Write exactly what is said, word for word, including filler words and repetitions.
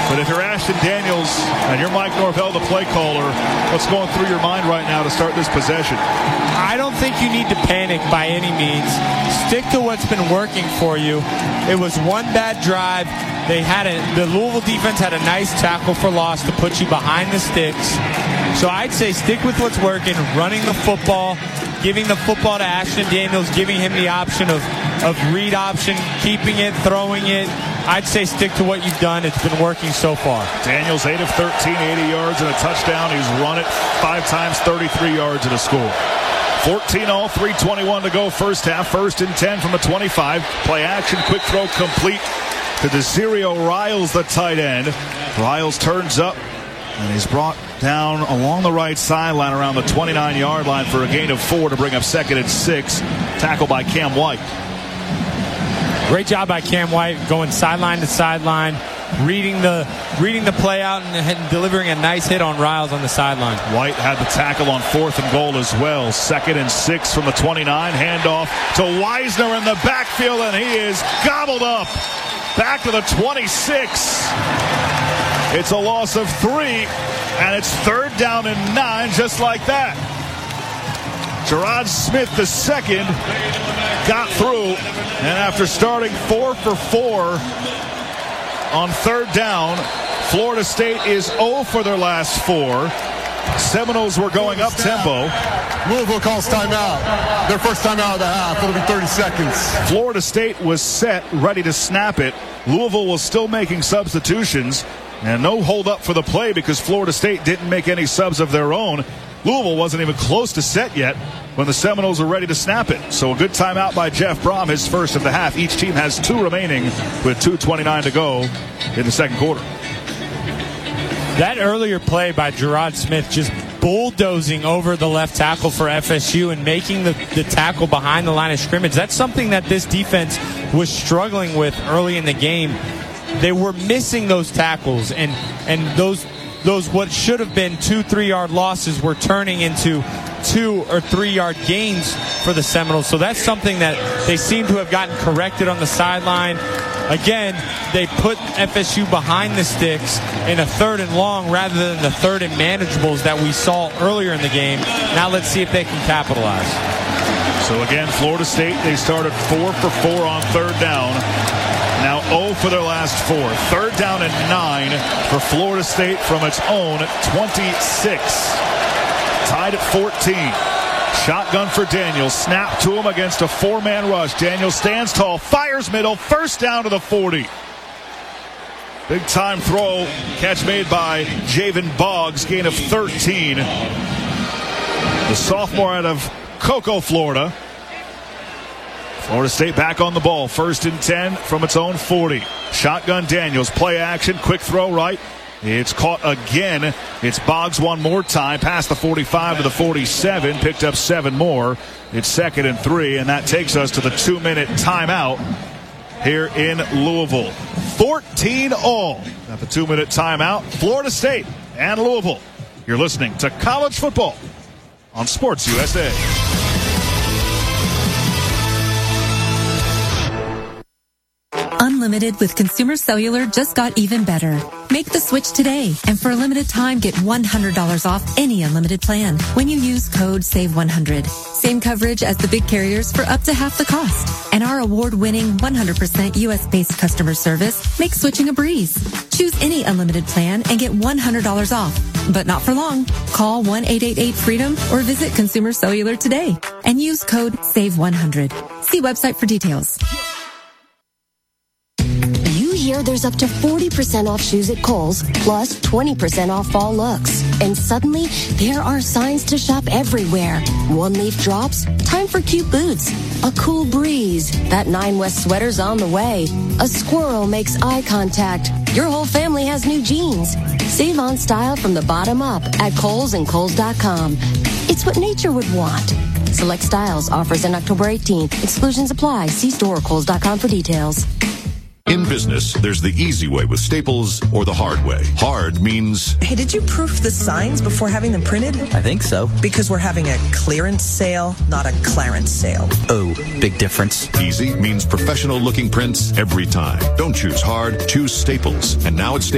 But if you're Ashton Daniels and you're Mike Norvell, the play caller, what's going through your mind right now to start this possession? I don't think you need to panic by any means. Stick to what's been working for you. It was one bad drive. They had a, the Louisville defense had a nice tackle for loss to put you behind the sticks. So I'd say stick with what's working, running the football, giving the football to Ashton Daniels, giving him the option of, of read option, keeping it, throwing it. I'd say stick to what you've done. It's been working so far. Daniels, eight of thirteen, eighty yards and a touchdown. He's run it five times, thirty-three yards and a score. fourteen all, three twenty-one to go first half. First and ten from the twenty-five. Play action, quick throw complete to Desirio Riles, the tight end. Riles turns up, and he's brought down along the right sideline around the twenty-nine-yard line for a gain of four to bring up second and six. Tackle by Cam White. Great job by Cam White going sideline to sideline, reading the reading the play out and, and delivering a nice hit on Riles on the sideline. White had the tackle on fourth and goal as well. Second and six from the twenty-nine. Handoff to Weisner in the backfield, and he is gobbled up. Back to the twenty-six. It's a loss of three, and it's third down and nine just like that. Gerard Smith, the second, got through, and after starting four for four on third down, Florida State is zero for their last four. Seminoles were going up tempo. Louisville calls timeout. Their first timeout of the half. It'll be thirty seconds. Florida State was set, ready to snap it. Louisville was still making substitutions, and no hold up for the play because Florida State didn't make any subs of their own. Louisville wasn't even close to set yet when the Seminoles were ready to snap it. So a good timeout by Jeff Brom, his first of the half. Each team has two remaining with two twenty-nine to go in the second quarter. That earlier play by Gerard Smith just bulldozing over the left tackle for F S U and making the, the tackle behind the line of scrimmage. That's something that this defense was struggling with early in the game. They were missing those tackles, and and those those what should have been two, three-yard losses were turning into two or three-yard gains for the Seminoles. So that's something that they seem to have gotten corrected on the sideline. Again, they put F S U behind the sticks in a third and long rather than the third and manageables that we saw earlier in the game. Now let's see if they can capitalize. So again, Florida State, they started four for four on third down. Now zero for their last four. Third down and nine for Florida State from its own twenty-six. Tied at fourteen. Shotgun for Daniels. Snap to him against a four-man rush. Daniels stands tall, fires middle, first down to the forty. Big time throw. Catch made by Javen Boggs. Gain of thirteen. The sophomore out of Cocoa, Florida. Florida State back on the ball. First and ten from its own forty. Shotgun Daniels. Play action. Quick throw right. It's caught again. It's Boggs one more time. Past the forty-five to the forty-seven. Picked up seven more. It's second and three. And that takes us to the two-minute timeout here in Louisville. fourteen all at the two-minute timeout. Florida State and Louisville. You're listening to College Football on Sports U S A. Unlimited with Consumer Cellular just got even better. Make the switch today, and for a limited time, get one hundred dollars off any unlimited plan when you use code save one hundred. Same coverage as the big carriers for up to half the cost. And our award-winning one hundred percent U S-based customer service makes switching a breeze. Choose any unlimited plan and get one hundred dollars off, but not for long. Call one eight eight eight freedom or visit Consumer Cellular today and use code save one hundred. See website for details. Here, there's up to forty percent off shoes at Kohl's, plus twenty percent off fall looks. And suddenly, there are signs to shop everywhere. One leaf drops, time for cute boots. A cool breeze, that Nine West sweater's on the way. A squirrel makes eye contact. Your whole family has new jeans. Save on style from the bottom up at Kohl's and Kohl's dot com. It's what nature would want. Select styles, offers in October eighteenth. Exclusions apply. See store or Kohl's dot com for details. In business, there's the easy way with Staples or the hard way. Hard means... Hey, did you proof the signs before having them printed? I think so. Because we're having a clearance sale, not a Clarence sale. Oh, big difference. Easy means professional-looking prints every time. Don't choose hard, choose Staples. And now it's Staples.